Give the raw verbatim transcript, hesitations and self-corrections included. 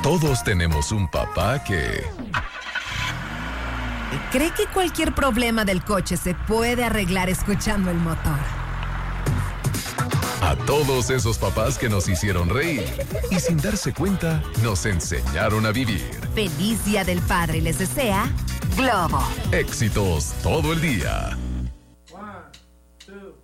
Todos tenemos un papá que... cree que cualquier problema del coche se puede arreglar escuchando el motor. A todos esos papás que nos hicieron reír y sin darse cuenta nos enseñaron a vivir. Feliz Día del Padre les desea Globo. Éxitos todo el día.